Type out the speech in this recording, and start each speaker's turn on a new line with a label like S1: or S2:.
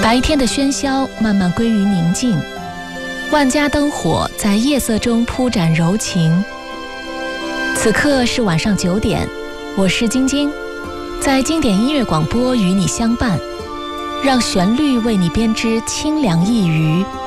S1: 白天的喧嚣慢慢归于宁静，万家灯火在夜色中铺展柔情。此刻是晚上9点，我是晶晶，在经典音乐广播与你相伴，让旋律为你编织清凉一隅。